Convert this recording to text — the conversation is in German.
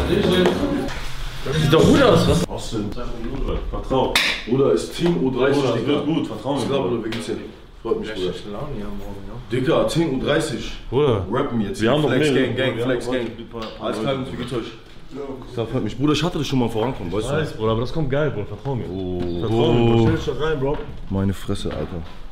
Das sieht doch gut aus, was? Austin, vertrau. Bruder, ist Team U30. Bruder, das wird gut, vertrau mir. Bruder, wir geht's hin. Freut mich, Bruder. Dicker, 10:30 Uhr. Bruder, Rappen jetzt. wir haben noch Flex mehr. Gang, Flex Gang. Alles klar, wie geht's euch? Das freut mich. Bruder, ich hatte das schon mal vorankommen, weißt du? Bruder, aber das kommt geil, Bruder, vertrau mir. Oh. Vertrau mir, Bruder. Stell dich doch rein, Bro. Meine Fresse, Alter.